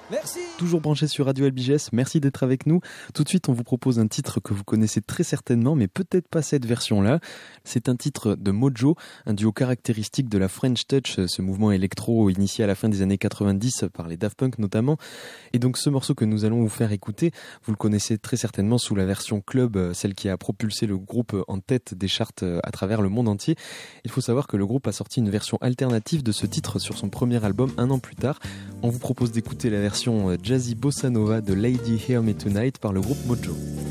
Merci. Toujours branché sur Radio LBGS, merci d'être avec nous. Tout de suite, on vous propose un titre que vous connaissez très certainement, mais peut-être pas cette version-là. C'est un titre de Mojo, un duo caractéristique de la French Touch, ce mouvement électro initié à la fin des années 90 par les Daft Punk notamment. Et donc ce morceau que nous allons vous faire écouter, vous le connaissez très certainement sous la version club, celle qui a propulsé le groupe en tête des charts à travers le monde entier. Il faut savoir que le groupe a sorti une version alternative de ce titre sur son premier album un an plus tard. On vous propose d'écouter la version jazzy bossa nova de Lady Hear Me Tonight par le groupe Mojo.